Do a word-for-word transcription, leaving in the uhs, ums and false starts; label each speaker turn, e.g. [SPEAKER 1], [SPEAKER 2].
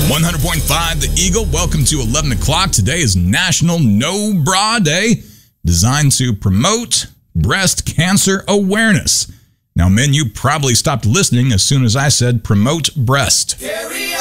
[SPEAKER 1] one hundred point five The Eagle. Welcome to eleven o'clock. Today is National No Bra Day, designed to promote breast cancer awareness. Now, men, you probably stopped listening as soon as I said promote breast.